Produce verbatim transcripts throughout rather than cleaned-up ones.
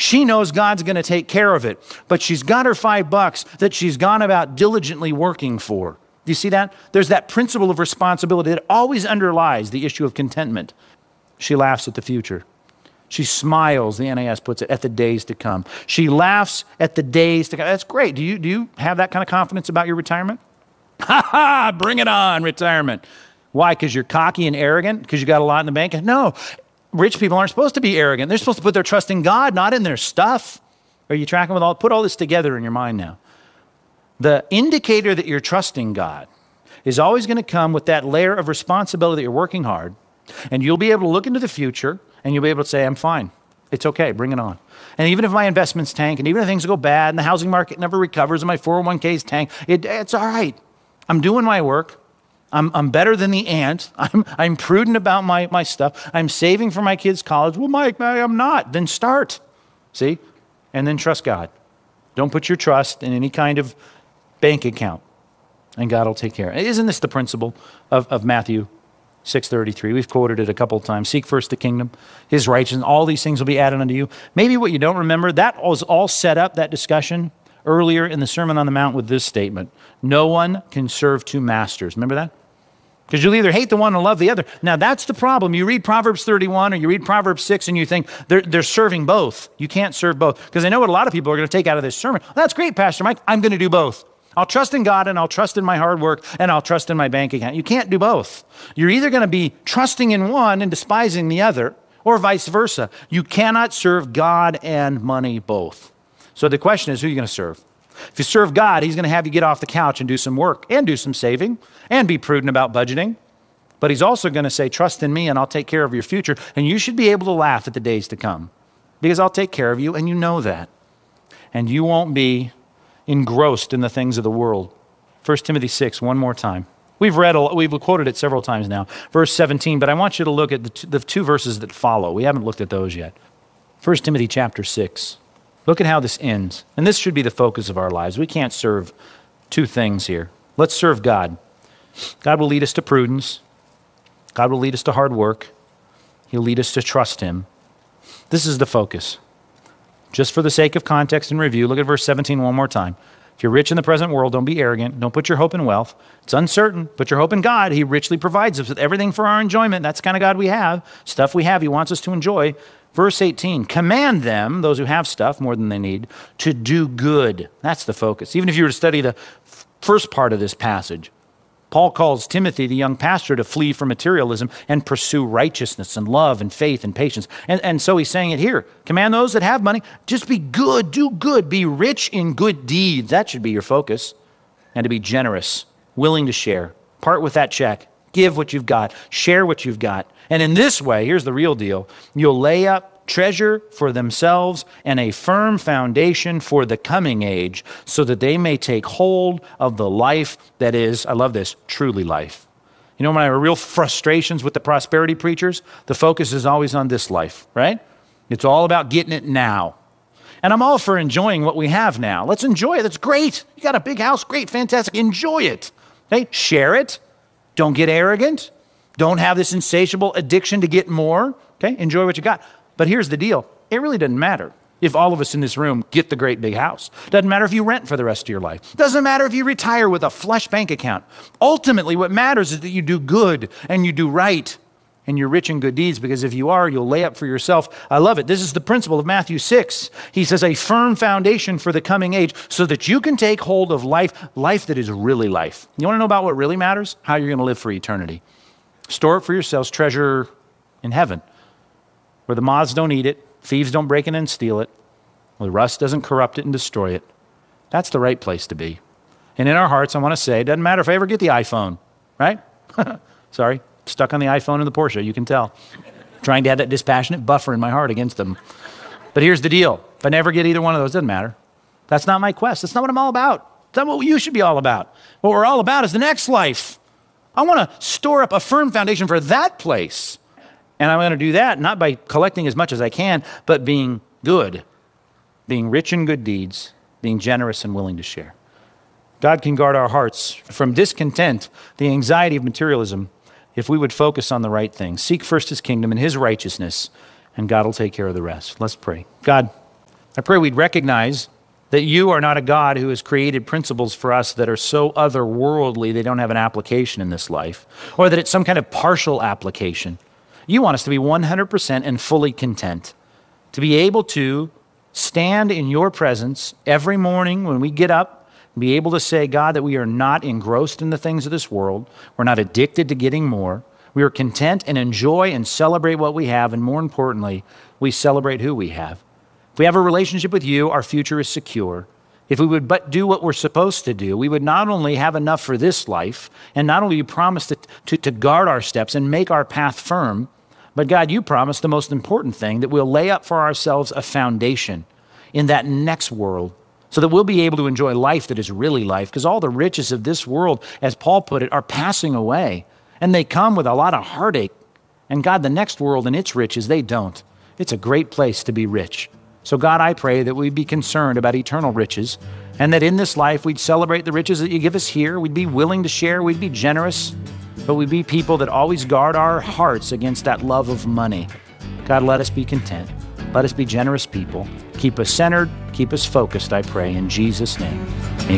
She knows God's going to take care of it, but she's got her five bucks that she's gone about diligently working for. Do you see that? There's that principle of responsibility that always underlies the issue of contentment. She laughs at the future. She smiles, the N A S puts it, at the days to come. She laughs at the days to come. That's great. Do you, do you have that kind of confidence about your retirement? Ha ha, bring it on, retirement. Why? Because you're cocky and arrogant? Because you got a lot in the bank? No. Rich people aren't supposed to be arrogant. They're supposed to put their trust in God, not in their stuff. Are you tracking with all? Put all this together in your mind now. The indicator that you're trusting God is always going to come with that layer of responsibility that you're working hard, and you'll be able to look into the future, and you'll be able to say, I'm fine. It's okay. Bring it on. And even if my investments tank, and even if things go bad, and the housing market never recovers, and my four oh one k's tank, it, it's all right. I'm doing my work. I'm, I'm better than the ant. I'm, I'm prudent about my, my stuff. I'm saving for my kids' college. Well, Mike, I'm not. Then start. See? And then trust God. Don't put your trust in any kind of bank account, and God will take care of it. Isn't this the principle of, of Matthew six thirty-three? We've quoted it a couple of times. Seek first the kingdom, his righteousness, all these things will be added unto you. Maybe what you don't remember, that was all set up, that discussion, earlier in the Sermon on the Mount with this statement. No one can serve two masters. Remember that? Because you'll either hate the one and love the other. Now, that's the problem. You read Proverbs thirty-one or you read Proverbs six and you think they're, they're serving both. You can't serve both. Because I know what a lot of people are going to take out of this sermon. Well, that's great, Pastor Mike. I'm going to do both. I'll trust in God and I'll trust in my hard work and I'll trust in my bank account. You can't do both. You're either going to be trusting in one and despising the other, or vice versa. You cannot serve God and money both. So the question is, who are you going to serve? If you serve God, he's going to have you get off the couch and do some work and do some saving and be prudent about budgeting. But he's also going to say, trust in me and I'll take care of your future. And you should be able to laugh at the days to come because I'll take care of you and you know that. And you won't be engrossed in the things of the world. First Timothy six, one more time. We've read, a, we've quoted it several times now. Verse seventeen, but I want you to look at the two, the two verses that follow. We haven't looked at those yet. First Timothy chapter six. Look at how this ends. And this should be the focus of our lives. We can't serve two things here. Let's serve God. God will lead us to prudence. God will lead us to hard work. He'll lead us to trust him. This is the focus. Just for the sake of context and review, look at verse seventeen one more time. If you're rich in the present world, don't be arrogant. Don't put your hope in wealth. It's uncertain. Put your hope in God. He richly provides us with everything for our enjoyment. That's the kind of God we have. Stuff we have, he wants us to enjoy. Verse eighteen, command them, those who have stuff more than they need, to do good. That's the focus. Even if you were to study the f- first part of this passage, Paul calls Timothy, the young pastor, to flee from materialism and pursue righteousness and love and faith and patience. And, and so he's saying it here. Command those that have money, just be good, do good, be rich in good deeds. That should be your focus. And to be generous, willing to share. Part with that check. Give what you've got. Share what you've got. And in this way, here's the real deal. You'll lay up treasure for themselves and a firm foundation for the coming age so that they may take hold of the life that is, I love this, truly life. You know, when I have real frustrations with the prosperity preachers, the focus is always on this life, right? It's all about getting it now. And I'm all for enjoying what we have now. Let's enjoy it. That's great. You got a big house. Great. Fantastic. Enjoy it. Okay? Share it. Don't get arrogant. Don't have this insatiable addiction to get more. Okay? Enjoy what you got. But here's the deal. It really doesn't matter if all of us in this room get the great big house. Doesn't matter if you rent for the rest of your life. Doesn't matter if you retire with a flush bank account. Ultimately, what matters is that you do good and you do right and you're rich in good deeds, because if you are, you'll lay up for yourself. I love it. This is the principle of Matthew six. He says a firm foundation for the coming age so that you can take hold of life, life that is really life. You want to know about what really matters? How you're going to live for eternity. Store it for yourselves, treasure in heaven, where the moths don't eat it, thieves don't break in and steal it, where the rust doesn't corrupt it and destroy it. That's the right place to be. And in our hearts, I want to say, it doesn't matter if I ever get the iPhone, right? Sorry, stuck on the iPhone and the Porsche, you can tell. Trying to have that dispassionate buffer in my heart against them. But here's the deal. If I never get either one of those, it doesn't matter. That's not my quest. That's not what I'm all about. That's not what you should be all about. What we're all about is the next life. I want to store up a firm foundation for that place. And I'm going to do that not by collecting as much as I can, but being good, being rich in good deeds, being generous and willing to share. God can guard our hearts from discontent, the anxiety of materialism, if we would focus on the right things. Seek first his kingdom and his righteousness, and God will take care of the rest. Let's pray. God, I pray we'd recognize that you are not a God who has created principles for us that are so otherworldly they don't have an application in this life, or that it's some kind of partial application. You want us to be one hundred percent and fully content, to be able to stand in your presence every morning when we get up, and be able to say, God, that we are not engrossed in the things of this world. We're not addicted to getting more. We are content and enjoy and celebrate what we have, and more importantly, we celebrate who we have. If we have a relationship with you, our future is secure. If we would but do what we're supposed to do, we would not only have enough for this life, and not only you promise to, to, to guard our steps and make our path firm, but God, you promise the most important thing, that we'll lay up for ourselves a foundation in that next world, so that we'll be able to enjoy life that is really life, because all the riches of this world, as Paul put it, are passing away, and they come with a lot of heartache. And God, the next world and its riches, they don't. It's a great place to be rich. So God, I pray that we'd be concerned about eternal riches, and that in this life we'd celebrate the riches that you give us here. We'd be willing to share. We'd be generous, but we'd be people that always guard our hearts against that love of money. God, let us be content. Let us be generous people. Keep us centered. Keep us focused, I pray. In Jesus' name,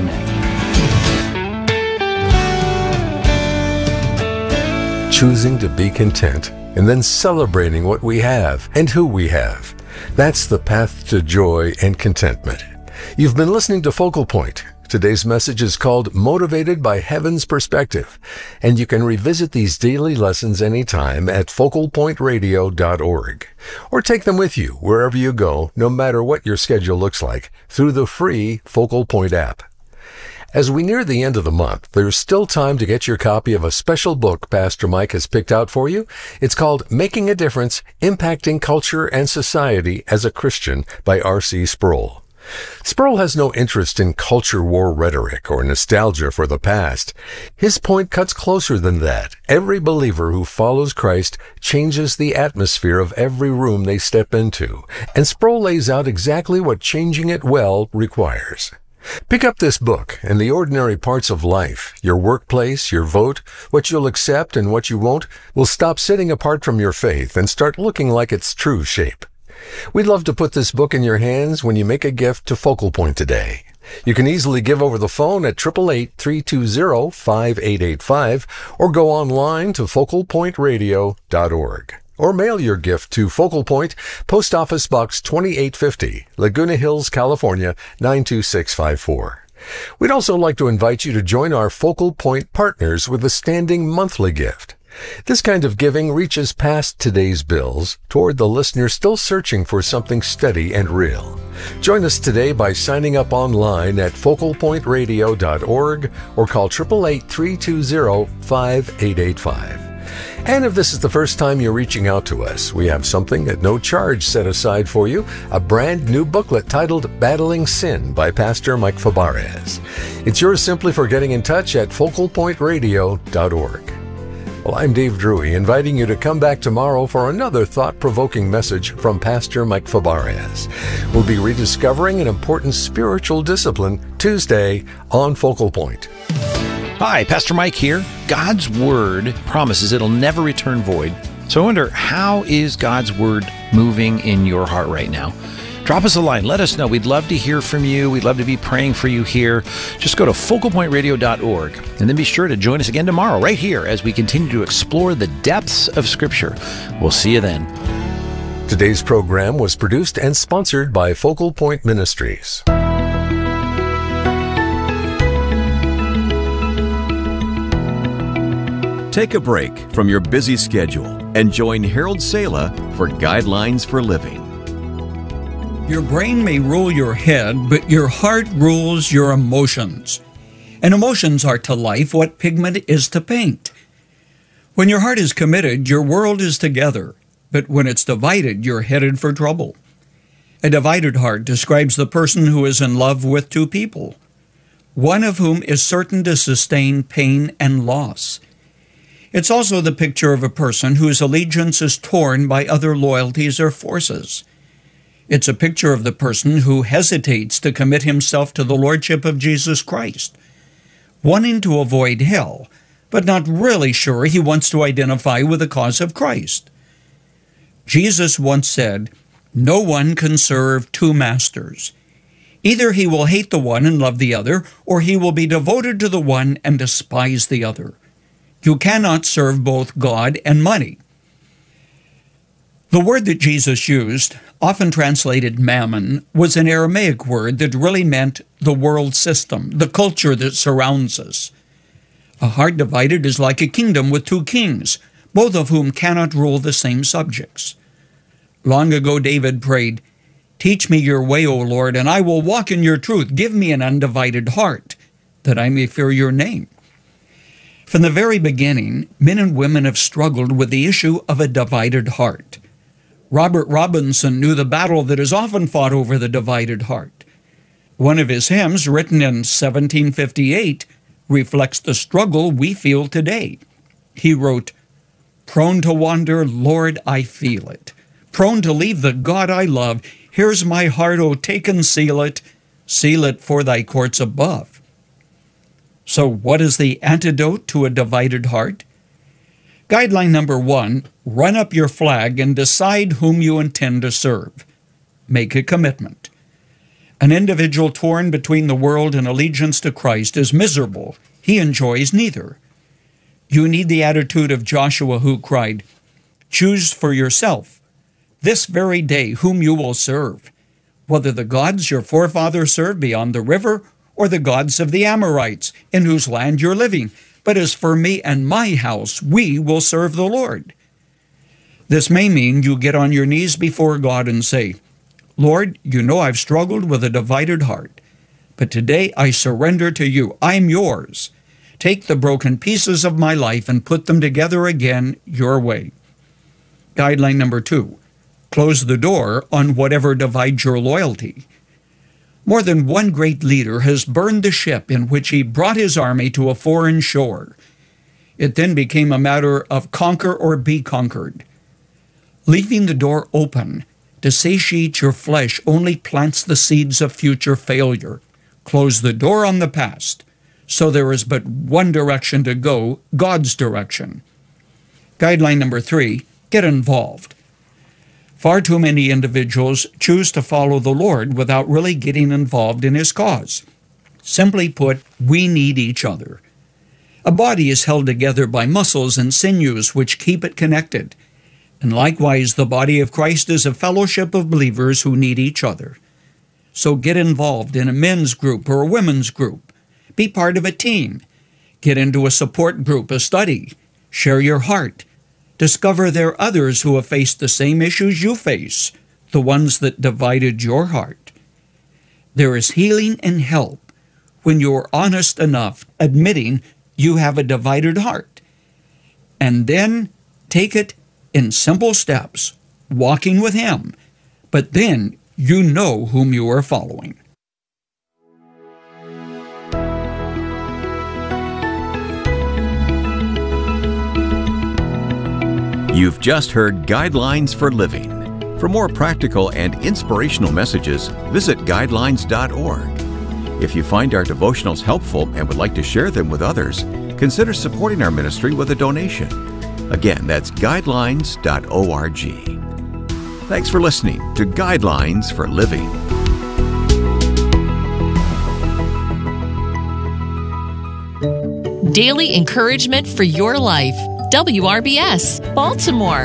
amen. Choosing to be content and then celebrating what we have and who we have. That's the path to joy and contentment. You've been listening to Focal Point. Today's message is called Motivated by Heaven's Perspective, and you can revisit these daily lessons anytime at focal point radio dot org, or take them with you wherever you go, no matter what your schedule looks like, through the free Focal Point app. As we near the end of the month, there's still time to get your copy of a special book Pastor Mike has picked out for you. It's called Making a Difference, Impacting Culture and Society as a Christian by R C Sproul. Sproul has no interest in culture war rhetoric or nostalgia for the past. His point cuts closer than that. Every believer who follows Christ changes the atmosphere of every room they step into, and Sproul lays out exactly what changing it well requires. Pick up this book, and the ordinary parts of life, your workplace, your vote, what you'll accept and what you won't, will stop sitting apart from your faith and start looking like its true shape. We'd love to put this book in your hands when you make a gift to Focal Point today. You can easily give over the phone at eight eight eight, three two zero, five eight eight five or go online to focal point radio dot org. Or mail your gift to Focal Point, Post Office Box twenty-eight fifty, Laguna Hills, California, nine two six five four. We'd also like to invite you to join our Focal Point partners with a standing monthly gift. This kind of giving reaches past today's bills toward the listener still searching for something steady and real. Join us today by signing up online at focal point radio dot org or call eight eight eight, three two zero, five eight eight five. And if this is the first time you're reaching out to us, we have something at no charge set aside for you, a brand new booklet titled Battling Sin by Pastor Mike Fabarez. It's yours simply for getting in touch at focal point radio dot org. Well, I'm Dave Drury, inviting you to come back tomorrow for another thought-provoking message from Pastor Mike Fabarez. We'll be rediscovering an important spiritual discipline Tuesday on Focal Point. Hi, Pastor Mike here. God's Word promises it'll never return void. So I wonder, how is God's Word moving in your heart right now? Drop us a line. Let us know. We'd love to hear from you. We'd love to be praying for you here. Just go to focal point radio dot org and then be sure to join us again tomorrow right here as we continue to explore the depths of Scripture. We'll see you then. Today's program was produced and sponsored by Focal Point Ministries. Take a break from your busy schedule and join Harold Sala for Guidelines for Living. Your brain may rule your head, but your heart rules your emotions. And emotions are to life what pigment is to paint. When your heart is committed, your world is together. But when it's divided, you're headed for trouble. A divided heart describes the person who is in love with two people, one of whom is certain to sustain pain and loss. It's also the picture of a person whose allegiance is torn by other loyalties or forces. It's a picture of the person who hesitates to commit himself to the Lordship of Jesus Christ, wanting to avoid hell, but not really sure he wants to identify with the cause of Christ. Jesus once said, No one can serve two masters. Either he will hate the one and love the other, or he will be devoted to the one and despise the other. You cannot serve both God and money. The word that Jesus used, often translated mammon, was an Aramaic word that really meant the world system, the culture that surrounds us. A heart divided is like a kingdom with two kings, both of whom cannot rule the same subjects. Long ago David prayed, "Teach me your way, O Lord, and I will walk in your truth. Give me an undivided heart, that I may fear your name." From the very beginning, men and women have struggled with the issue of a divided heart. Robert Robinson knew the battle that is often fought over the divided heart. One of his hymns, written in seventeen fifty-eight, reflects the struggle we feel today. He wrote, "Prone to wander, Lord, I feel it. Prone to leave the God I love. Here's my heart, oh, take and seal it. Seal it for thy courts above." So what is the antidote to a divided heart? Guideline number one, run up your flag and decide whom you intend to serve. Make a commitment. An individual torn between the world and allegiance to Christ is miserable. He enjoys neither. You need the attitude of Joshua, who cried, "Choose for yourself this very day whom you will serve, whether the gods your forefathers served beyond the river or the gods of the Amorites in whose land you're living. But as for me and my house, we will serve the Lord." This may mean you get on your knees before God and say, "Lord, you know I've struggled with a divided heart, but today I surrender to you. I'm yours. Take the broken pieces of my life and put them together again your way." Guideline number two, close the door on whatever divides your loyalty. More than one great leader has burned the ship in which he brought his army to a foreign shore. It then became a matter of conquer or be conquered. Leaving the door open to satiate your flesh only plants the seeds of future failure. Close the door on the past, so there is but one direction to go, God's direction. Guideline number three, get involved. Far too many individuals choose to follow the Lord without really getting involved in His cause. Simply put, we need each other. A body is held together by muscles and sinews which keep it connected. And likewise, the body of Christ is a fellowship of believers who need each other. So get involved in a men's group or a women's group. Be part of a team. Get into a support group, a study. Share your heart. Discover there are others who have faced the same issues you face, the ones that divided your heart. There is healing and help when you are honest enough admitting you have a divided heart. And then take it in simple steps, walking with Him. But then you know whom you are following. You've just heard Guidelines for Living. For more practical and inspirational messages, visit guidelines dot org. If you find our devotionals helpful and would like to share them with others, consider supporting our ministry with a donation. Again, that's guidelines dot org. Thanks for listening to Guidelines for Living. Daily encouragement for your life. W R B S, Baltimore.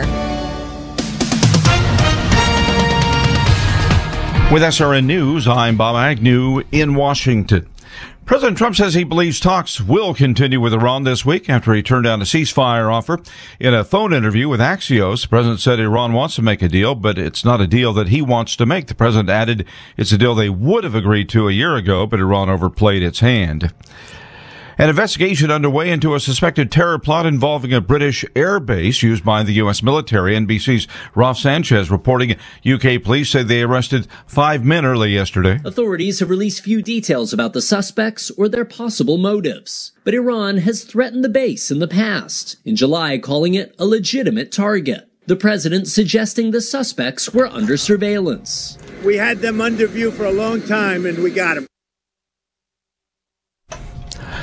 With S R N News, I'm Bob Agnew in Washington. President Trump says he believes talks will continue with Iran this week after he turned down a ceasefire offer. In a phone interview with Axios, the president said Iran wants to make a deal, but it's not a deal that he wants to make. The president added it's a deal they would have agreed to a year ago, but Iran overplayed its hand. An investigation underway into a suspected terror plot involving a British air base used by the U S military. N B C's Ralph Sanchez reporting U K police say they arrested five men early yesterday. Authorities have released few details about the suspects or their possible motives. But Iran has threatened the base in the past, in July calling it a legitimate target. The president suggesting the suspects were under surveillance. We had them under view for a long time and we got them.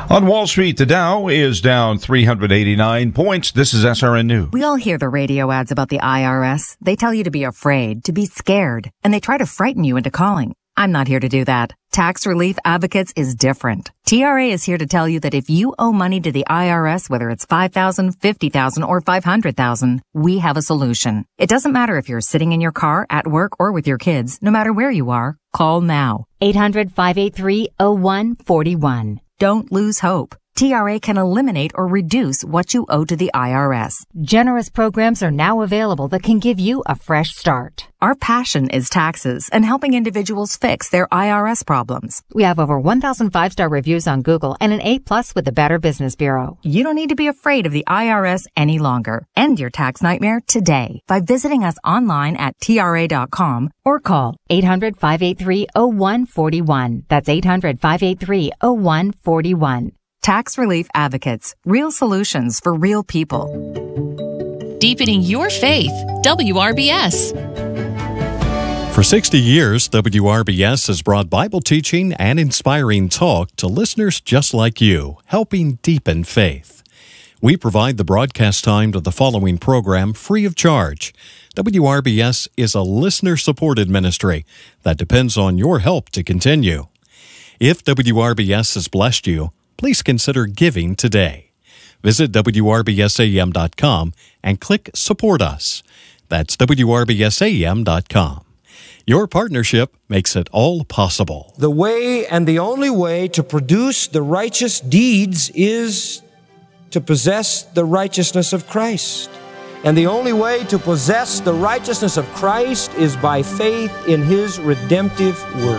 On Wall Street, the Dow is down three hundred eighty-nine points. This is S R N News. We all hear the radio ads about the I R S. They tell you to be afraid, to be scared, and they try to frighten you into calling. I'm not here to do that. Tax Relief Advocates is different. T R A is here to tell you that if you owe money to the I R S, whether it's five thousand dollars, fifty thousand dollars, or five hundred thousand dollars, we have a solution. It doesn't matter if you're sitting in your car, at work, or with your kids. No matter where you are, call now. eight hundred, five eight three, oh one four one. Don't lose hope. T R A can eliminate or reduce what you owe to the I R S. Generous programs are now available that can give you a fresh start. Our passion is taxes and helping individuals fix their I R S problems. We have over one thousand five-star reviews on Google and an A plus with the Better Business Bureau. You don't need to be afraid of the I R S any longer. End your tax nightmare today by visiting us online at T R A dot com or call eight hundred, five eight three, oh one four one. That's eight hundred, five eight three, oh one four one. Tax Relief Advocates. Real solutions for real people. Deepening your faith. W R B S. For sixty years, W R B S has brought Bible teaching and inspiring talk to listeners just like you, helping deepen faith. We provide the broadcast time to the following program free of charge. W R B S is a listener-supported ministry that depends on your help to continue. If W R B S has blessed you, please consider giving today. Visit W R B S A M dot com and click Support Us. That's W R B S A M dot com. Your partnership makes it all possible. The way and the only way to produce the righteous deeds is to possess the righteousness of Christ. And the only way to possess the righteousness of Christ is by faith in His redemptive work.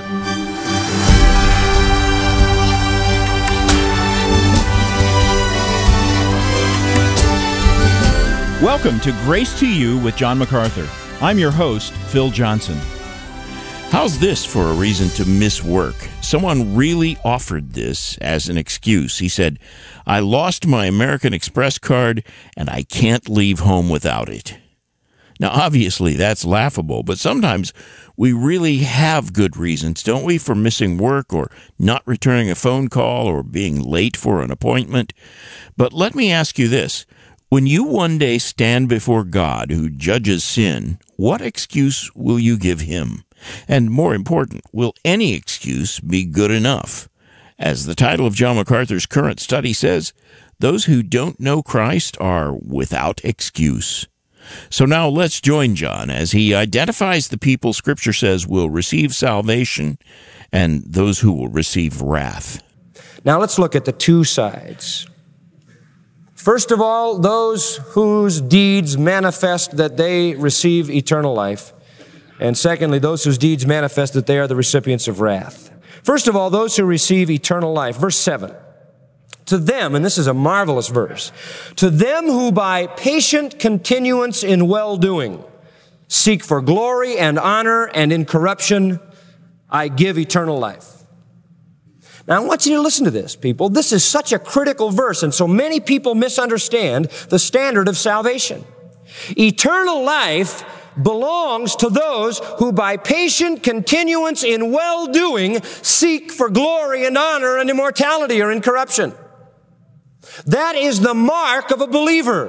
Welcome to Grace to You with John MacArthur. I'm your host, Phil Johnson. How's this for a reason to miss work? Someone really offered this as an excuse. He said, I lost my American Express card and I can't leave home without it. Now, obviously, that's laughable, but sometimes we really have good reasons, don't we, for missing work or not returning a phone call or being late for an appointment. But let me ask you this. When you one day stand before God who judges sin, what excuse will you give Him? And more important, will any excuse be good enough? As the title of John MacArthur's current study says, those who don't know Christ are without excuse. So now let's join John as he identifies the people Scripture says will receive salvation and those who will receive wrath. Now let's look at the two sides. First of all, those whose deeds manifest that they receive eternal life. And secondly, those whose deeds manifest that they are the recipients of wrath. First of all, those who receive eternal life. Verse seven. To them, and this is a marvelous verse, to them who by patient continuance in well-doing seek for glory and honor and incorruption, I give eternal life. Now, I want you to listen to this, people. This is such a critical verse, and so many people misunderstand the standard of salvation. Eternal life belongs to those who by patient continuance in well-doing seek for glory and honor and immortality or incorruption. That is the mark of a believer.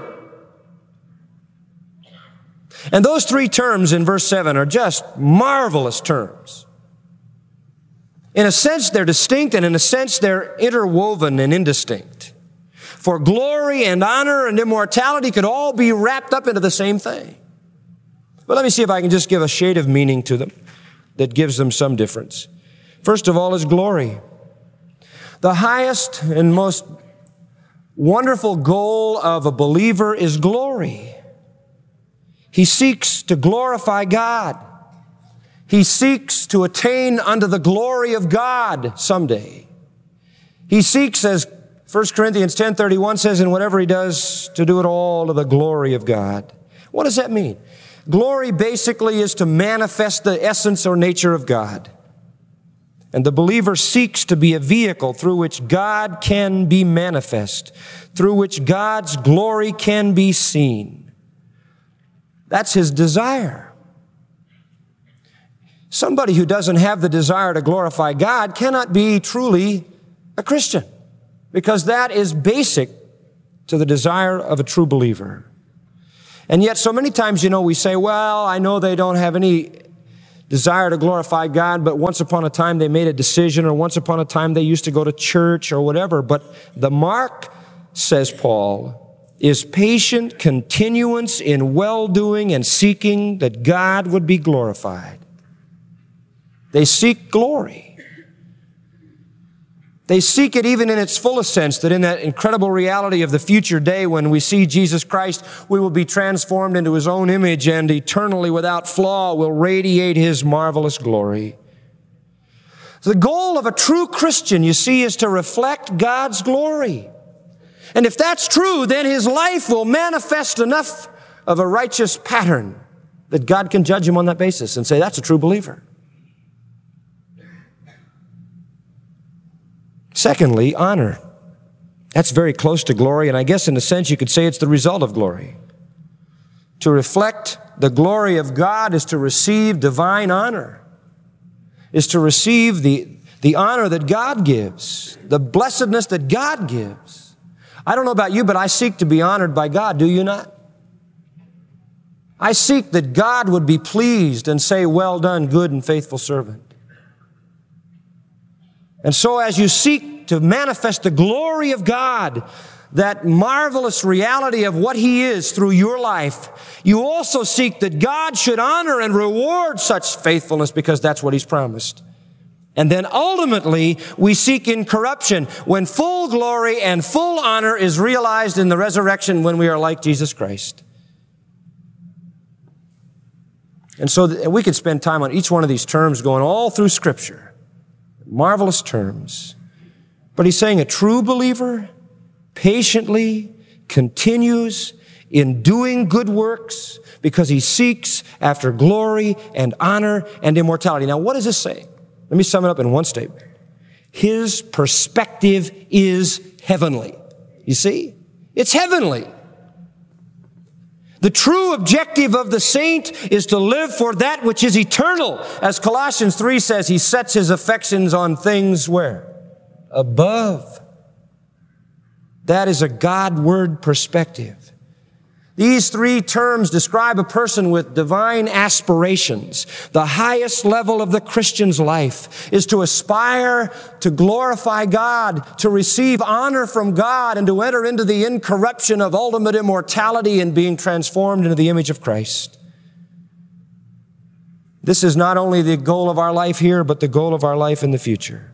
And those three terms in verse seven are just marvelous terms. In a sense, they're distinct, and in a sense, they're interwoven and indistinct. For glory and honor and immortality could all be wrapped up into the same thing. But let me see if I can just give a shade of meaning to them that gives them some difference. First of all is glory. The highest and most wonderful goal of a believer is glory. He seeks to glorify God. He seeks to attain unto the glory of God someday. He seeks, as First Corinthians ten thirty-one says, in whatever he does, to do it all to the glory of God. What does that mean? Glory basically is to manifest the essence or nature of God. And the believer seeks to be a vehicle through which God can be manifest, through which God's glory can be seen. That's his desire. Somebody who doesn't have the desire to glorify God cannot be truly a Christian. because that is basic to the desire of a true believer. And yet so many times, you know, we say, well, I know they don't have any desire to glorify God, but once upon a time they made a decision, or once upon a time they used to go to church or whatever. But the mark, says Paul, is patient continuance in well-doing and seeking that God would be glorified. They seek glory. They seek it even in its fullest sense, that in that incredible reality of the future day when we see Jesus Christ, we will be transformed into His own image and eternally without flaw will radiate His marvelous glory. The goal of a true Christian, you see, is to reflect God's glory. And if that's true, then his life will manifest enough of a righteous pattern that God can judge him on that basis and say, that's a true believer. Secondly, honor. That's very close to glory, and I guess in a sense you could say it's the result of glory. To reflect the glory of God is to receive divine honor, is to receive the, the honor that God gives, the blessedness that God gives. I don't know about you, but I seek to be honored by God, do you not? I seek that God would be pleased and say, well done, good and faithful servant. And so as you seek to manifest the glory of God, that marvelous reality of what He is through your life, you also seek that God should honor and reward such faithfulness because that's what He's promised. And then ultimately, we seek incorruption when full glory and full honor is realized in the resurrection when we are like Jesus Christ. And so we could spend time on each one of these terms going all through Scripture. Marvelous terms. But he's saying a true believer patiently continues in doing good works because he seeks after glory and honor and immortality. Now, what does this say? Let me sum it up in one statement. His perspective is heavenly. You see? It's heavenly. The true objective of the saint is to live for that which is eternal. As Colossians three says, he sets his affections on things where? Above. That is a God-word perspective. These three terms describe a person with divine aspirations. The highest level of the Christian's life is to aspire to glorify God, to receive honor from God, and to enter into the incorruption of ultimate immortality and being transformed into the image of Christ. This is not only the goal of our life here, but the goal of our life in the future.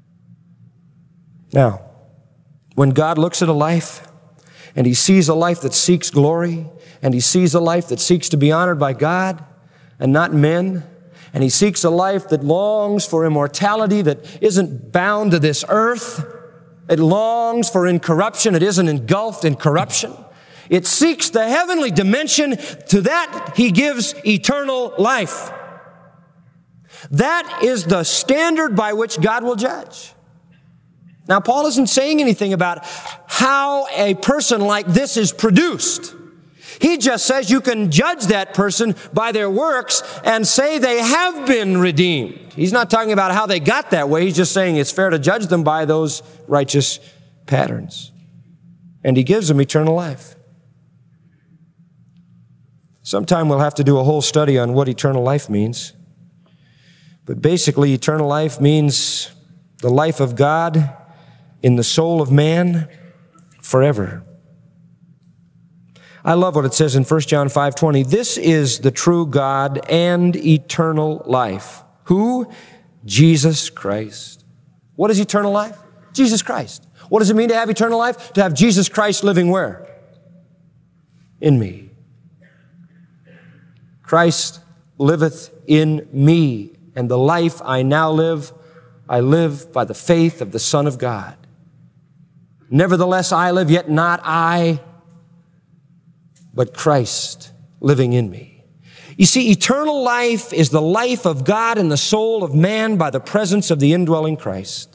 Now, when God looks at a life, and He sees a life that seeks glory, and He sees a life that seeks to be honored by God and not men, and He seeks a life that longs for immortality, that isn't bound to this earth. It longs for incorruption. It isn't engulfed in corruption. It seeks the heavenly dimension. To that He gives eternal life. That is the standard by which God will judge. Now, Paul isn't saying anything about how a person like this is produced. He just says you can judge that person by their works and say they have been redeemed. He's not talking about how they got that way. He's just saying it's fair to judge them by those righteous patterns. And He gives them eternal life. Sometime we'll have to do a whole study on what eternal life means. But basically, eternal life means the life of God in the soul of man forever. I love what it says in First John five twenty. This is the true God and eternal life. Who? Jesus Christ. What is eternal life? Jesus Christ. What does it mean to have eternal life? To have Jesus Christ living where? In me. Christ liveth in me, and the life I now live, I live by the faith of the Son of God. Nevertheless, I live, yet not I, but Christ living in me. You see, eternal life is the life of God in the soul of man by the presence of the indwelling Christ.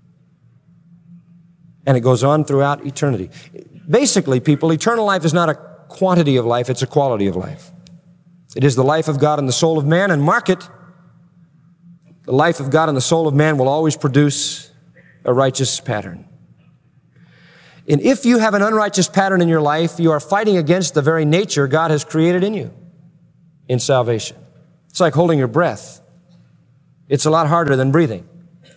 And it goes on throughout eternity. Basically, people, eternal life is not a quantity of life, it's a quality of life. It is the life of God in the soul of man, and mark it, the life of God in the soul of man will always produce a righteous pattern. And if you have an unrighteous pattern in your life, you are fighting against the very nature God has created in you in salvation. It's like holding your breath. It's a lot harder than breathing.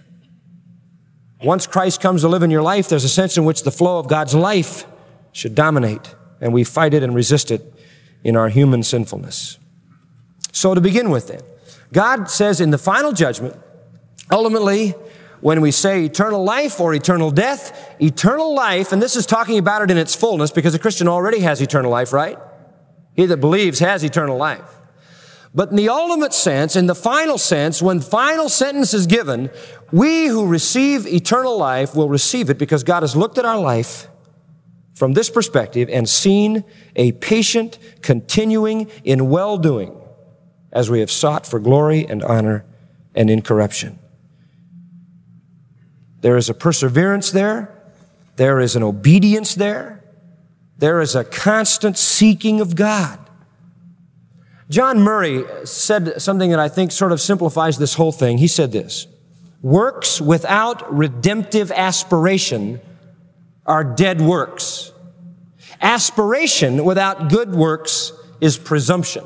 Once Christ comes to live in your life, there's a sense in which the flow of God's life should dominate, and we fight it and resist it in our human sinfulness. So to begin with then, God says in the final judgment, ultimately, when we say eternal life or eternal death, eternal life, and this is talking about it in its fullness because a Christian already has eternal life, right? He that believes has eternal life. But in the ultimate sense, in the final sense, when final sentence is given, we who receive eternal life will receive it because God has looked at our life from this perspective and seen a patient continuing in well-doing as we have sought for glory and honor and incorruption. There is a perseverance there. There is an obedience there. There is a constant seeking of God. John Murray said something that I think sort of simplifies this whole thing. He said this: works without redemptive aspiration are dead works. Aspiration without good works is presumption.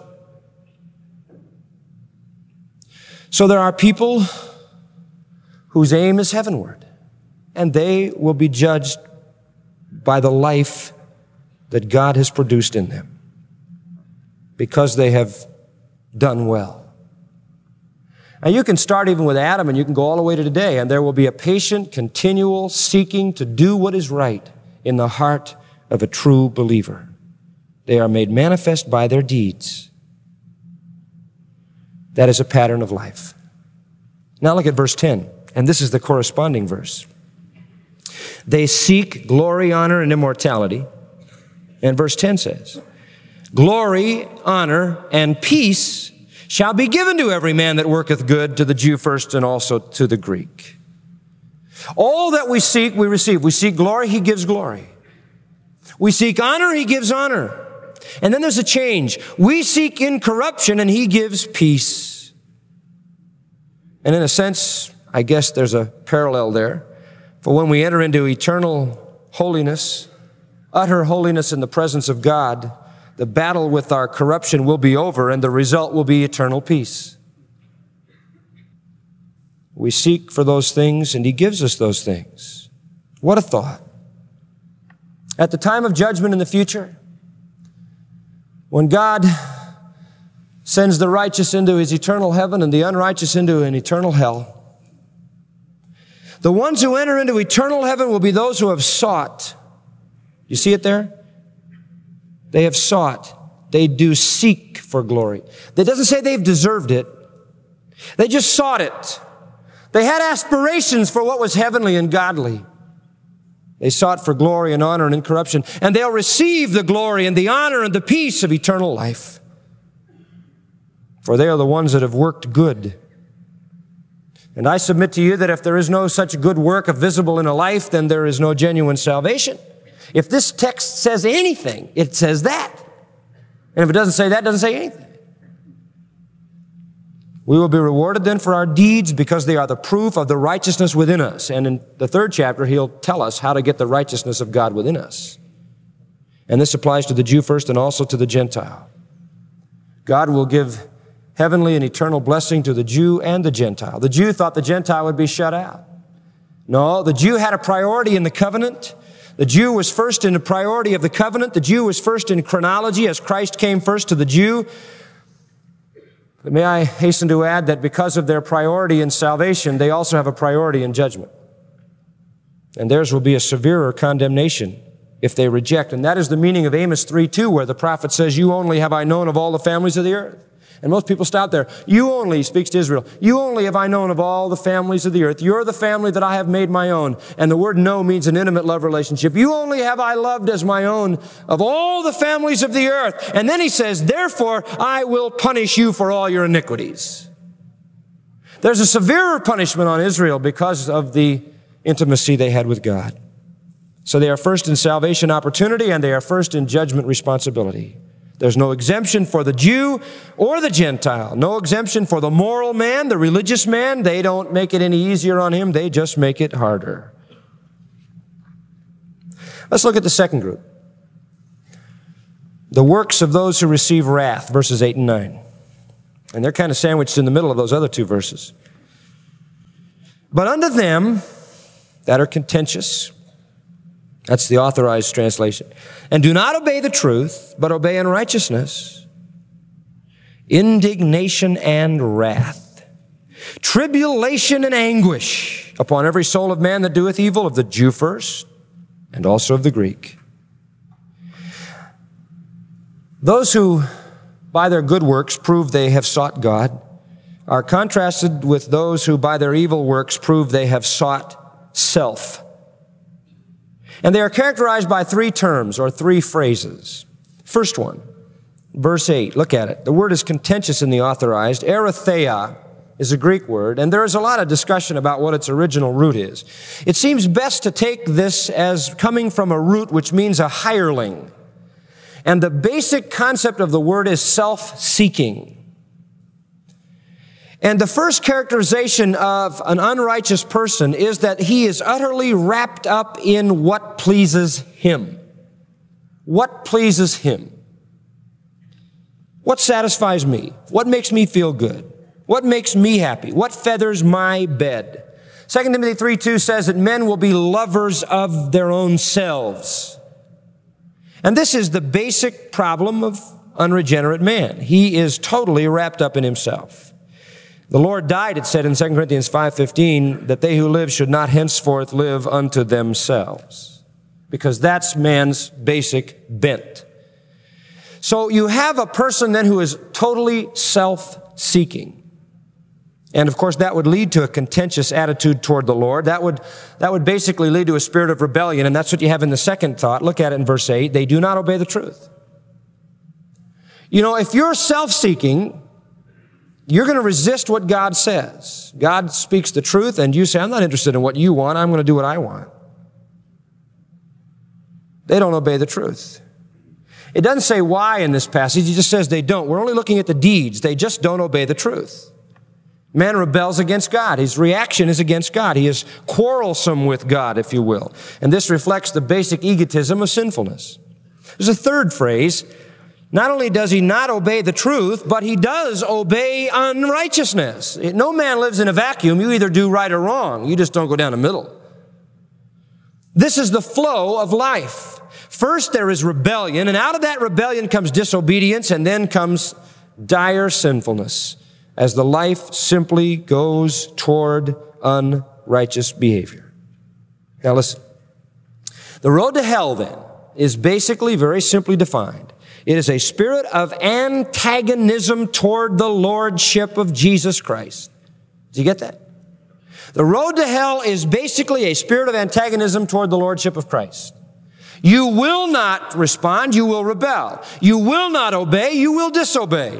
So there are people whose aim is heavenward, and they will be judged by the life that God has produced in them because they have done well. Now you can start even with Adam and you can go all the way to today, and there will be a patient, continual seeking to do what is right in the heart of a true believer. They are made manifest by their deeds. That is a pattern of life. Now look at verse ten, and this is the corresponding verse. They seek glory, honor, and immortality. And verse ten says, glory, honor, and peace shall be given to every man that worketh good, to the Jew first and also to the Greek. All that we seek, we receive. We seek glory, He gives glory. We seek honor, He gives honor. And then there's a change. We seek incorruption, and He gives peace. And in a sense, I guess there's a parallel there. For when we enter into eternal holiness, utter holiness in the presence of God, the battle with our corruption will be over, and the result will be eternal peace. We seek for those things, and He gives us those things. What a thought. At the time of judgment in the future, when God sends the righteous into His eternal heaven and the unrighteous into an eternal hell, the ones who enter into eternal heaven will be those who have sought. You see it there? They have sought. They do seek for glory. That doesn't say they've deserved it. They just sought it. They had aspirations for what was heavenly and godly. They sought for glory and honor and incorruption, and they'll receive the glory and the honor and the peace of eternal life. For they are the ones that have worked good. And I submit to you that if there is no such good work visible in a life, then there is no genuine salvation. If this text says anything, it says that. And if it doesn't say that, it doesn't say anything. We will be rewarded then for our deeds because they are the proof of the righteousness within us. And in the third chapter, he'll tell us how to get the righteousness of God within us. And this applies to the Jew first and also to the Gentile. God will give heavenly and eternal blessing to the Jew and the Gentile. The Jew thought the Gentile would be shut out. No, the Jew had a priority in the covenant. The Jew was first in the priority of the covenant. The Jew was first in chronology as Christ came first to the Jew. But may I hasten to add that because of their priority in salvation, they also have a priority in judgment. And theirs will be a severer condemnation if they reject. And that is the meaning of Amos three two, where the prophet says, you only have I known of all the families of the earth. And most people stop there. You only, speaks to Israel, you only have I known of all the families of the earth. You're the family that I have made my own. And the word know means an intimate love relationship. You only have I loved as my own of all the families of the earth. And then he says, therefore I will punish you for all your iniquities. There's a severer punishment on Israel because of the intimacy they had with God. So they are first in salvation opportunity and they are first in judgment responsibility. There's no exemption for the Jew or the Gentile. No exemption for the moral man, the religious man. They don't make it any easier on him. They just make it harder. Let's look at the second group. The works of those who receive wrath, verses eight and nine. And they're kind of sandwiched in the middle of those other two verses. But unto them that are contentious, that's the Authorized Translation, and do not obey the truth, but obey unrighteousness, indignation and wrath, tribulation and anguish upon every soul of man that doeth evil, of the Jew first, and also of the Greek. Those who by their good works prove they have sought God are contrasted with those who by their evil works prove they have sought self. And they are characterized by three terms or three phrases. First one, verse eight, look at it. The word is contentious in the Authorized. Eretheia is a Greek word, and there is a lot of discussion about what its original root is. It seems best to take this as coming from a root which means a hireling. And the basic concept of the word is self-seeking. And the first characterization of an unrighteous person is that he is utterly wrapped up in what pleases him. What pleases him? What satisfies me? What makes me feel good? What makes me happy? What feathers my bed? Second Timothy three two says that men will be lovers of their own selves. And this is the basic problem of unregenerate man. He is totally wrapped up in himself. The Lord died, it said in Second Corinthians five fifteen, that they who live should not henceforth live unto themselves, because that's man's basic bent. So you have a person then who is totally self-seeking. And of course, that would lead to a contentious attitude toward the Lord. That would, that would basically lead to a spirit of rebellion, and that's what you have in the second thought. Look at it in verse eight. They do not obey the truth. You know, if you're self-seeking, you're going to resist what God says. God speaks the truth, and you say, I'm not interested in what you want. I'm going to do what I want. They don't obey the truth. It doesn't say why in this passage. It just says they don't. We're only looking at the deeds. They just don't obey the truth. Man rebels against God. His reaction is against God. He is quarrelsome with God, if you will. And this reflects the basic egotism of sinfulness. There's a third phrase. Not only does he not obey the truth, but he does obey unrighteousness. No man lives in a vacuum. You either do right or wrong. You just don't go down the middle. This is the flow of life. First, there is rebellion, and out of that rebellion comes disobedience, and then comes dire sinfulness, as the life simply goes toward unrighteous behavior. Now listen. The road to hell, then, is basically very simply defined. It is a spirit of antagonism toward the lordship of Jesus Christ. Do you get that? The road to hell is basically a spirit of antagonism toward the lordship of Christ. You will not respond, you will rebel. You will not obey, you will disobey.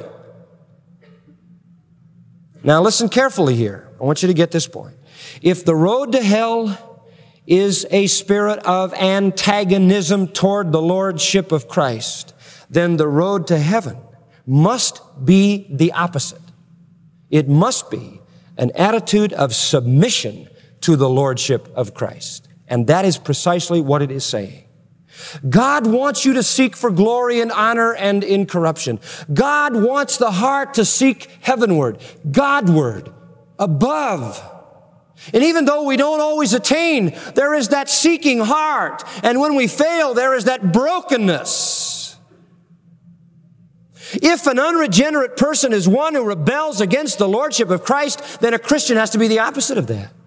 Now listen carefully here. I want you to get this point. If the road to hell is a spirit of antagonism toward the lordship of Christ, then the road to heaven must be the opposite. It must be an attitude of submission to the lordship of Christ. And that is precisely what it is saying. God wants you to seek for glory and honor and incorruption. God wants the heart to seek heavenward, Godward, above. And even though we don't always attain, there is that seeking heart. And when we fail, there is that brokenness. If an unregenerate person is one who rebels against the lordship of Christ, then a Christian has to be the opposite of that.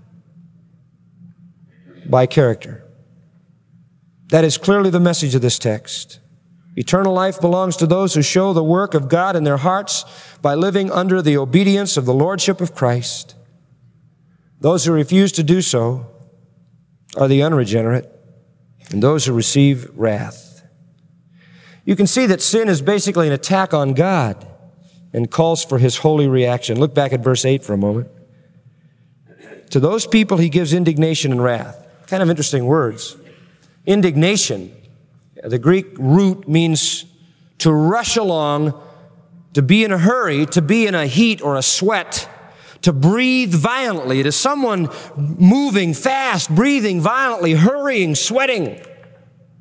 By character. That is clearly the message of this text. Eternal life belongs to those who show the work of God in their hearts by living under the obedience of the lordship of Christ. Those who refuse to do so are the unregenerate, and those who receive wrath. You can see that sin is basically an attack on God and calls for his holy reaction. Look back at verse eight for a moment. To those people he gives indignation and wrath. Kind of interesting words. Indignation, the Greek root means to rush along, to be in a hurry, to be in a heat or a sweat, to breathe violently. It is someone moving fast, breathing violently, hurrying, sweating.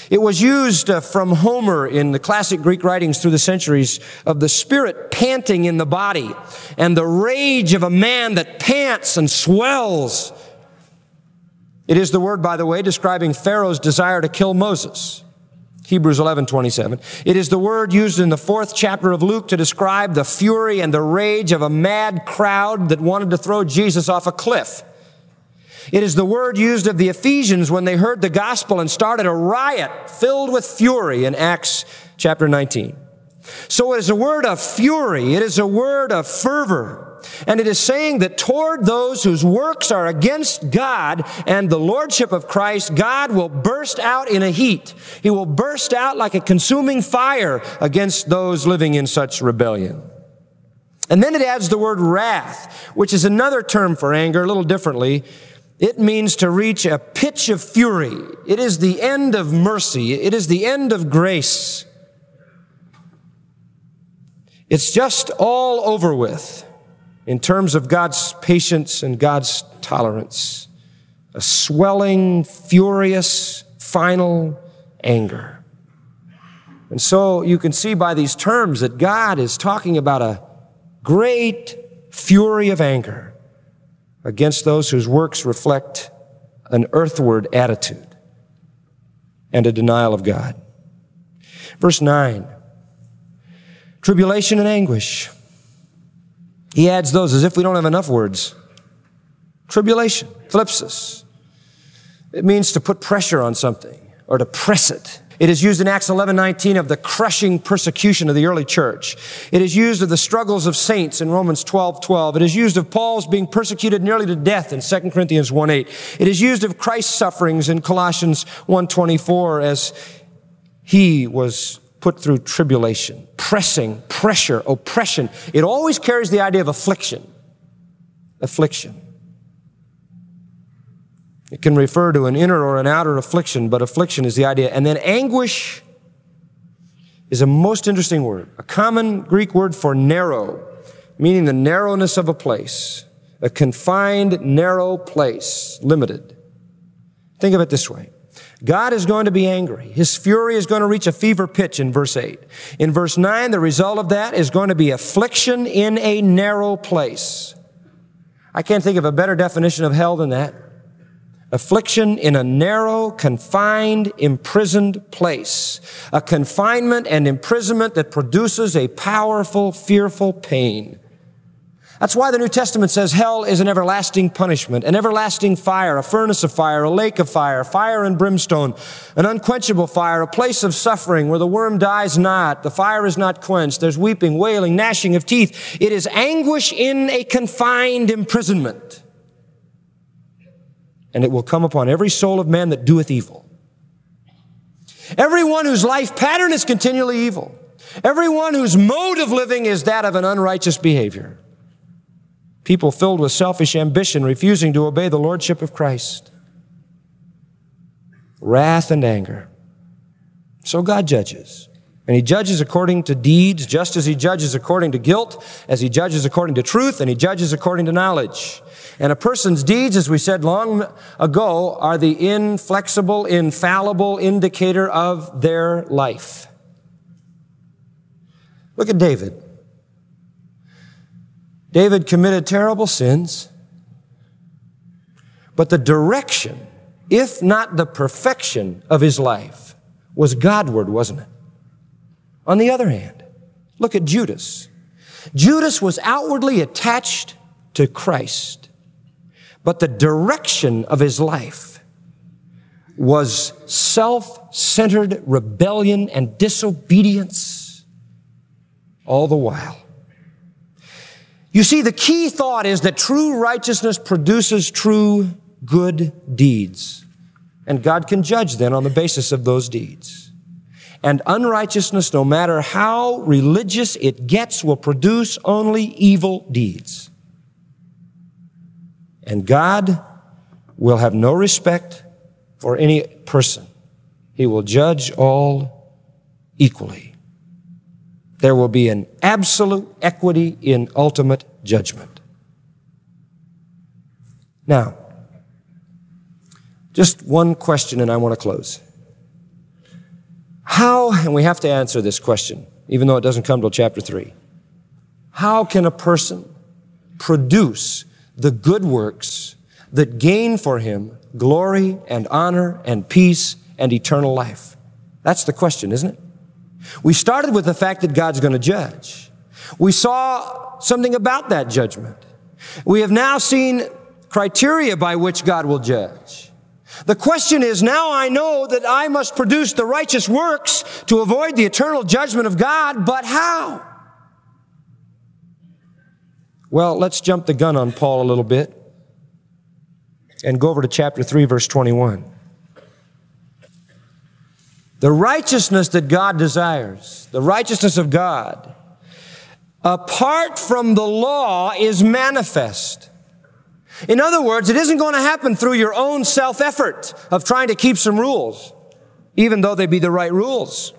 It was used uh, from Homer in the classic Greek writings through the centuries of the spirit panting in the body and the rage of a man that pants and swells. It is the word, by the way, describing Pharaoh's desire to kill Moses. Hebrews eleven twenty-seven. It is the word used in the fourth chapter of Luke to describe the fury and the rage of a mad crowd that wanted to throw Jesus off a cliff. It is the word used of the Ephesians when they heard the gospel and started a riot filled with fury in Acts chapter nineteen. So it is a word of fury. It is a word of fervor. And it is saying that toward those whose works are against God and the lordship of Christ, God will burst out in a heat. He will burst out like a consuming fire against those living in such rebellion. And then it adds the word wrath, which is another term for anger, a little differently. It means to reach a pitch of fury. It is the end of mercy. It is the end of grace. It's just all over with in terms of God's patience and God's tolerance. A swelling, furious, final anger. And so you can see by these terms that God is talking about a great fury of anger against those whose works reflect an earthward attitude and a denial of God. Verse nine, tribulation and anguish. He adds those as if we don't have enough words. Tribulation, thlipsis. It means to put pressure on something or to press it. It is used in Acts eleven nineteen of the crushing persecution of the early church. It is used of the struggles of saints in Romans twelve twelve. It is used of Paul's being persecuted nearly to death in Second Corinthians one eight. It is used of Christ's sufferings in Colossians one twenty-four as he was put through tribulation, pressing, pressure, oppression. It always carries the idea of affliction. Affliction. It can refer to an inner or an outer affliction, but affliction is the idea. And then anguish is a most interesting word, a common Greek word for narrow, meaning the narrowness of a place, a confined, narrow place, limited. Think of it this way. God is going to be angry. His fury is going to reach a fever pitch in verse eight. In verse nine, the result of that is going to be affliction in a narrow place. I can't think of a better definition of hell than that. Affliction in a narrow, confined, imprisoned place. A confinement and imprisonment that produces a powerful, fearful pain. That's why the New Testament says hell is an everlasting punishment, an everlasting fire, a furnace of fire, a lake of fire, fire and brimstone, an unquenchable fire, a place of suffering where the worm dies not, the fire is not quenched, there's weeping, wailing, gnashing of teeth. It is anguish in a confined imprisonment. And it will come upon every soul of man that doeth evil. Everyone whose life pattern is continually evil. Everyone whose mode of living is that of an unrighteous behavior. People filled with selfish ambition, refusing to obey the lordship of Christ. Wrath and anger. So God judges. And He judges according to deeds, just as He judges according to guilt, as He judges according to truth, and He judges according to knowledge. And a person's deeds, as we said long ago, are the inflexible, infallible indicator of their life. Look at David. David committed terrible sins, but the direction, if not the perfection of his life, was Godward, wasn't it? On the other hand, look at Judas. Judas was outwardly attached to Christ, but the direction of his life was self-centered rebellion and disobedience all the while. You see, the key thought is that true righteousness produces true good deeds. And God can judge then on the basis of those deeds. And unrighteousness, no matter how religious it gets, will produce only evil deeds. And God will have no respect for any person. He will judge all equally. There will be an absolute equity in ultimate judgment. Now, just one question and I want to close. How, and we have to answer this question, even though it doesn't come till chapter three. How can a person produce the good works that gain for him glory and honor and peace and eternal life? That's the question, isn't it? We started with the fact that God's going to judge. We saw something about that judgment. We have now seen criteria by which God will judge. The question is, now I know that I must produce the righteous works to avoid the eternal judgment of God, but how? Well, let's jump the gun on Paul a little bit and go over to chapter three, verse twenty-one. The righteousness that God desires, the righteousness of God, apart from the law is manifest. In other words, it isn't going to happen through your own self-effort of trying to keep some rules, even though they be the right rules.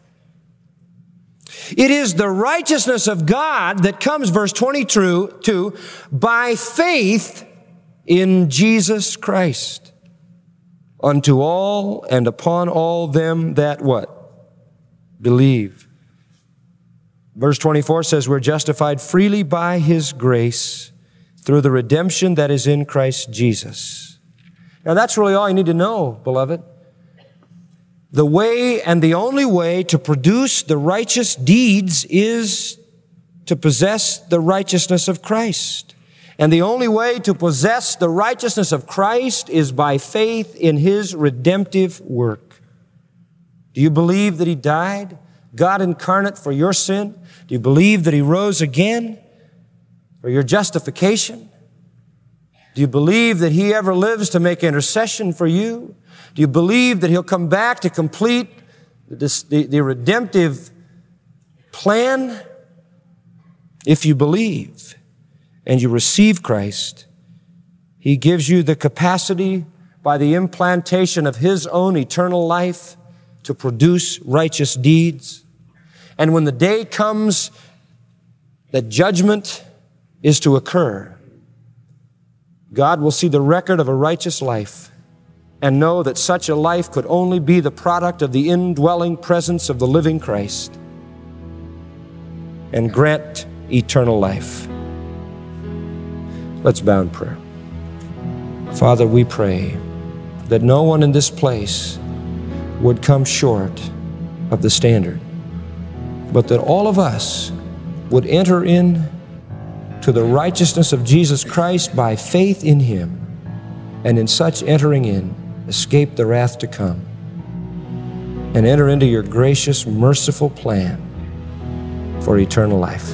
It is the righteousness of God that comes, verse twenty-two, by faith in Jesus Christ, unto all and upon all them that what? Believe. Verse twenty-four says, we're justified freely by His grace through the redemption that is in Christ Jesus. Now that's really all you need to know, beloved. The way and the only way to produce the righteous deeds is to possess the righteousness of Christ. And the only way to possess the righteousness of Christ is by faith in His redemptive work. Do you believe that He died, God incarnate, for your sin? Do you believe that He rose again for your justification? Do you believe that He ever lives to make intercession for you? Do you believe that He'll come back to complete the, the, the redemptive plan? If you believe and you receive Christ, He gives you the capacity by the implantation of His own eternal life to produce righteous deeds. And when the day comes that judgment is to occur, God will see the record of a righteous life and know that such a life could only be the product of the indwelling presence of the living Christ, and grant eternal life. Let's bow in prayer. Father, we pray that no one in this place would come short of the standard, but that all of us would enter in to the righteousness of Jesus Christ by faith in Him, and in such entering in, escape the wrath to come, and enter into your gracious, merciful plan for eternal life.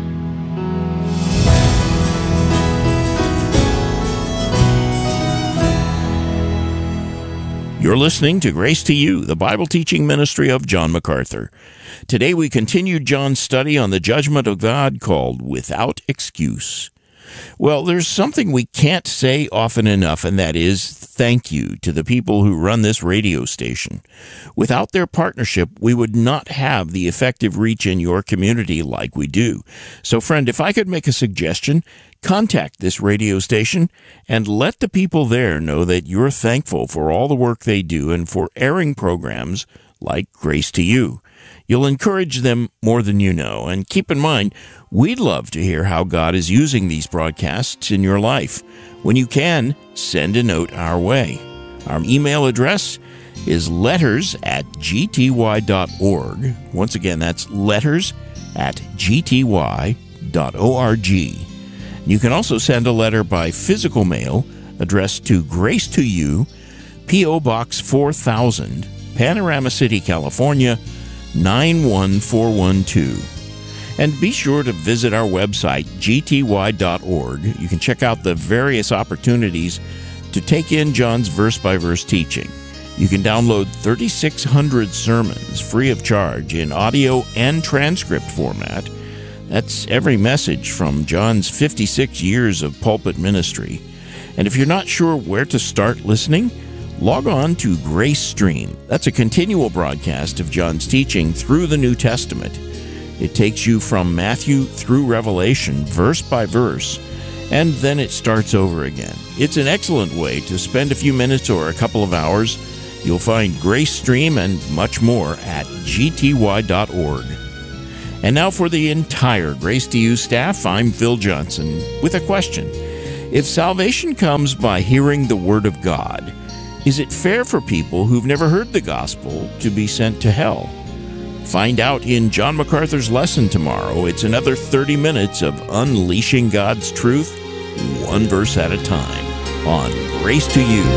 You're listening to Grace to You, the Bible teaching ministry of John MacArthur. Today we continue John's study on the judgment of God called Without Excuse. Well, there's something we can't say often enough, and that is thank you to the people who run this radio station. Without their partnership, we would not have the effective reach in your community like we do. So, friend, if I could make a suggestion, contact this radio station and let the people there know that you're thankful for all the work they do and for airing programs like Grace to You. You'll encourage them more than you know. And keep in mind, we'd love to hear how God is using these broadcasts in your life. When you can, send a note our way. Our email address is letters at g t y dot org. Once again, that's letters at g t y dot org. You can also send a letter by physical mail addressed to Grace to You, P O Box four thousand, Panorama City, California, nine one four one two. And be sure to visit our website, g t y dot org. You can check out the various opportunities to take in John's verse-by-verse teaching. You can download thirty-six hundred sermons free of charge in audio and transcript format. That's every message from John's fifty-six years of pulpit ministry. And if you're not sure where to start listening, log on to Grace Stream. That's a continual broadcast of John's teaching through the New Testament. It takes you from Matthew through Revelation, verse by verse, and then it starts over again. It's an excellent way to spend a few minutes or a couple of hours You'll find Grace Stream and much more at g t y dot org. And now for the entire Grace to You staff, I'm Phil Johnson with a question. If salvation comes by hearing the Word of God, is it fair for people who've never heard the gospel to be sent to hell? Find out in John MacArthur's lesson tomorrow. It's another thirty minutes of unleashing God's truth, one verse at a time, on Grace to You.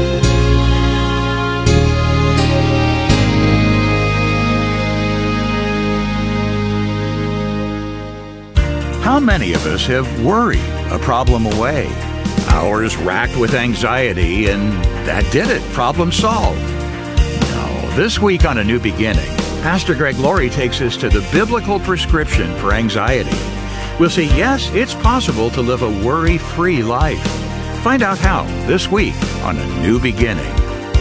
How many of us have worried a problem away? Hours racked with anxiety, and that did it. Problem solved. No, this week on A New Beginning, Pastor Greg Laurie takes us to the biblical prescription for anxiety. We'll see, yes, it's possible to live a worry-free life. Find out how this week on A New Beginning.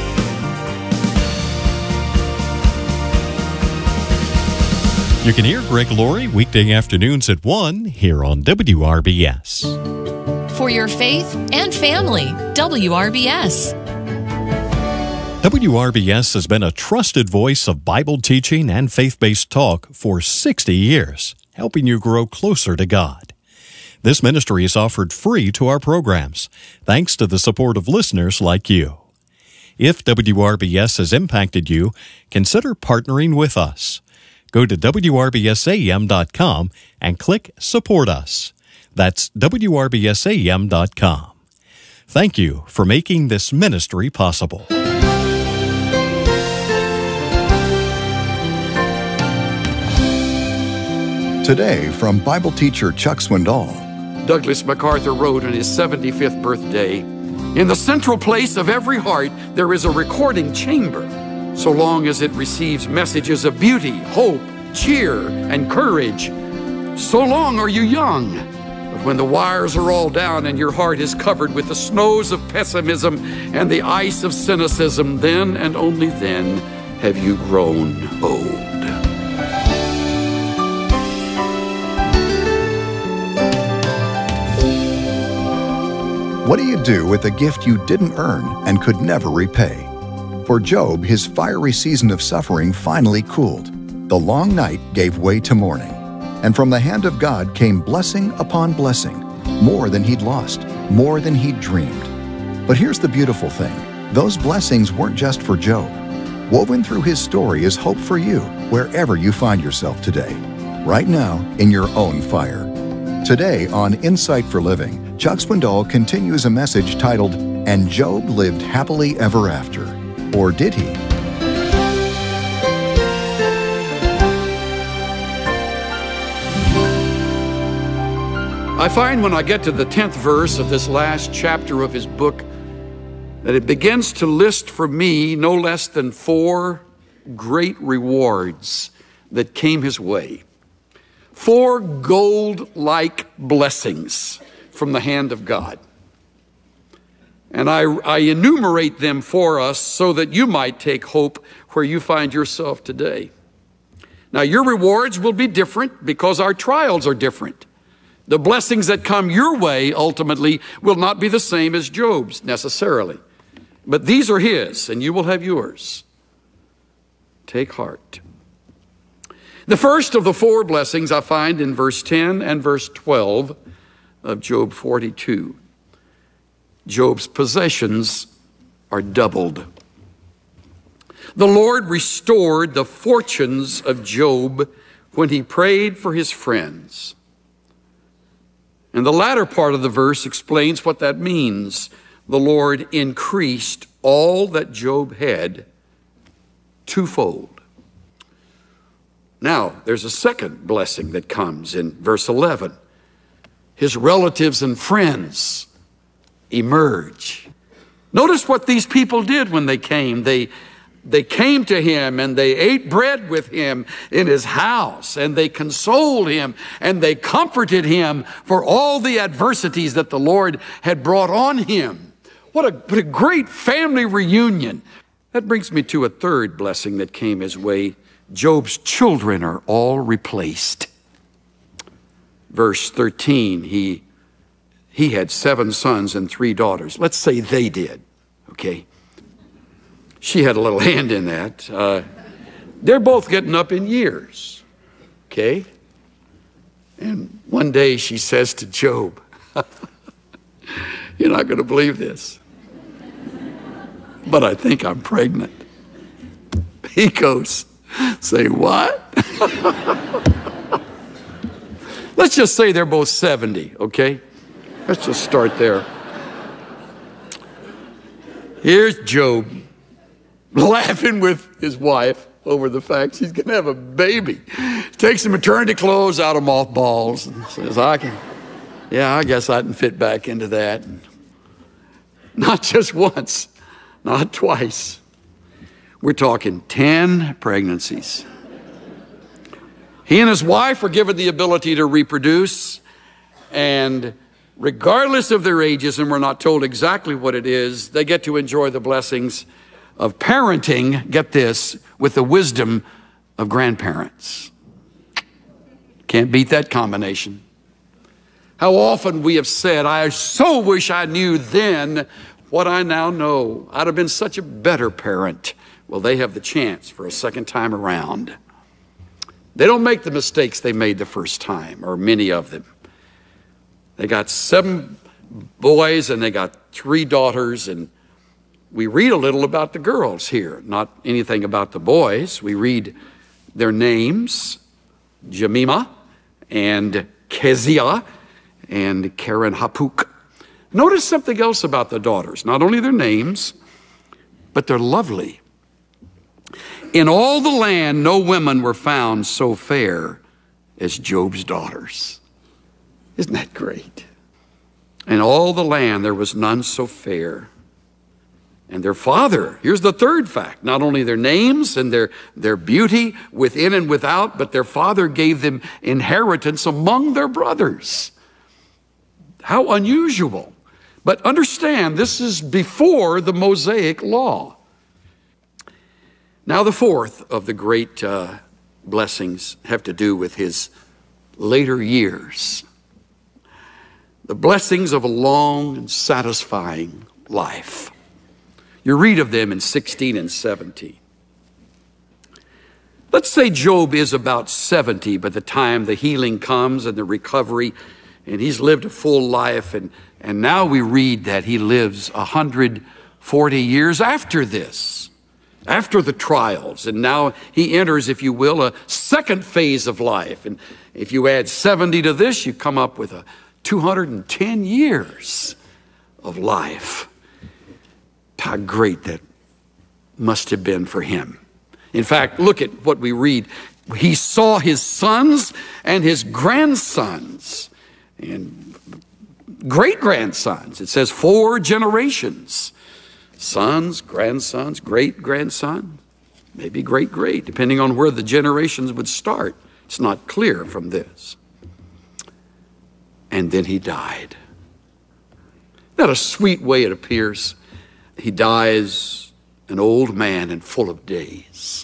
You can hear Greg Laurie weekday afternoons at one here on W R B S. For your faith and family, W R B S. W R B S has been a trusted voice of Bible teaching and faith-based talk for sixty years, helping you grow closer to God. This ministry is offered free to our programs, thanks to the support of listeners like you. If W R B S has impacted you, consider partnering with us. Go to W R B S A M dot com and click Support Us. That's W R B S A M dot com. Thank you for making this ministry possible. Today, from Bible teacher Chuck Swindoll. Douglas MacArthur wrote on his seventy-fifth birthday, "In the central place of every heart, there is a recording chamber. So long as it receives messages of beauty, hope, cheer, and courage, so long are you young. But when the wires are all down and your heart is covered with the snows of pessimism and the ice of cynicism, then and only then have you grown old." What do you do with a gift you didn't earn and could never repay? For Job, his fiery season of suffering finally cooled. The long night gave way to morning, and from the hand of God came blessing upon blessing, more than he'd lost, more than he'd dreamed. But here's the beautiful thing. Those blessings weren't just for Job. Woven through his story is hope for you, wherever you find yourself today, right now in your own fire. Today on Insight for Living, Chuck Swindoll continues a message titled, "And Job Lived Happily Ever After." Or did he? I find when I get to the tenth verse of this last chapter of his book that it begins to list for me no less than four great rewards that came his way. Four gold-like blessings from the hand of God. And I, I enumerate them for us so that you might take hope where you find yourself today. Now, your rewards will be different because our trials are different. The blessings that come your way ultimately will not be the same as Job's necessarily. But these are his, and you will have yours. Take heart. The first of the four blessings I find in verse ten and verse twelve of Job forty-two. Job's possessions are doubled. The Lord restored the fortunes of Job when he prayed for his friends. And the latter part of the verse explains what that means. The Lord increased all that Job had twofold. Now, there's a second blessing that comes in verse eleven. His relatives and friends emerge. Notice what these people did when they came. They, they came to him and they ate bread with him in his house, and they consoled him and they comforted him for all the adversities that the Lord had brought on him. What a, what a great family reunion. That brings me to a third blessing that came his way. Job's children are all replaced. Verse thirteen, he, he had seven sons and three daughters. Let's say they did, okay? she had a little hand in that. Uh, they're both getting up in years, okay? And one day she says to Job, you're not going to believe this, but I think I'm pregnant. He goes, say what? Let's just say they're both seventy, okay? Let's just start there. Here's Job laughing with his wife over the fact she's going to have a baby. Takes some maternity clothes out of mothballs and says, I can, yeah, I guess I can fit back into that. Not just once, not twice. We're talking ten pregnancies. He and his wife are given the ability to reproduce, and regardless of their ages, and we're not told exactly what it is, they get to enjoy the blessings of parenting, get this, with the wisdom of grandparents. Can't beat that combination. How often we have said, I so wish I knew then what I now know. I'd have been such a better parent. Well, they have the chance for a second time around. They don't make the mistakes they made the first time, or many of them. They got seven boys and they got three daughters, and we read a little about the girls here, not anything about the boys. We read their names, Jemima and Keziah and Karen Hapuk. Notice something else about the daughters, not only their names, but they're lovely. In all the land, no women were found so fair as Job's daughters. Isn't that great? In all the land, there was none so fair. And their father, here's the third fact, not only their names and their, their beauty within and without, but their father gave them inheritance among their brothers. How unusual. But understand, this is before the Mosaic law. Now, the fourth of the great uh, blessings have to do with his later years. The blessings of a long and satisfying life. You read of them in sixteen and seventeen. Let's say Job is about seventy by the time the healing comes and the recovery, and he's lived a full life, and, and now we read that he lives one hundred forty years after this. After the trials, and now he enters, if you will, a second phase of life. And if you add seventy to this, you come up with a two hundred ten years of life. How great that must have been for him. In fact, look at what we read. He saw his sons and his grandsons and great-grandsons. It says four generations. Sons, grandsons, great-grandson, maybe great-great, depending on where the generations would start. It's not clear from this. And then he died. Isn't that a sweet way it appears? He dies an old man and full of days.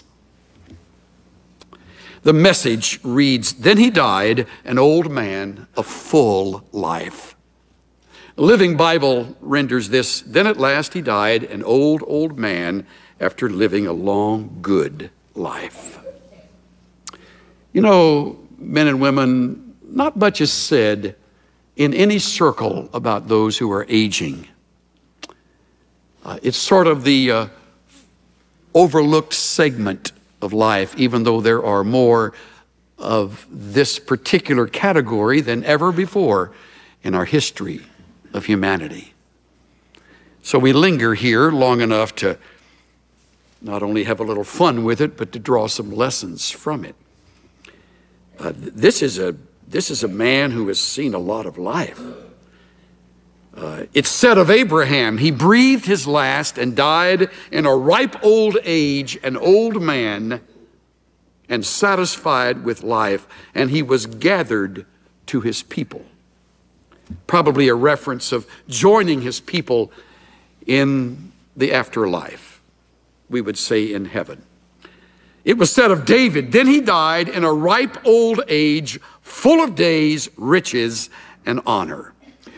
The Message reads, then he died an old man of full life. The Living Bible renders this, then at last he died, an old, old man, after living a long, good life. You know, men and women, not much is said in any circle about those who are aging. Uh, it's sort of the uh, overlooked segment of life, even though there are more of this particular category than ever before in our history of humanity. So we linger here long enough to not only have a little fun with it, but to draw some lessons from it. Uh, this is a this is a man who has seen a lot of life. Uh, it's said of Abraham, he breathed his last and died in a ripe old age, an old man, and satisfied with life, and he was gathered to his people. Probably a reference of joining his people in the afterlife, we would say in heaven. It was said of David, then he died in a ripe old age, full of days, riches, and honor.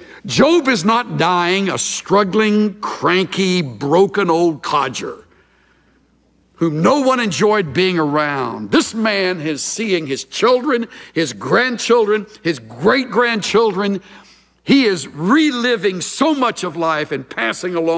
Job is not dying a struggling, cranky, broken old codger. whom no one enjoyed being around. This man is seeing his children, his grandchildren, his great-grandchildren. He is reliving so much of life and passing along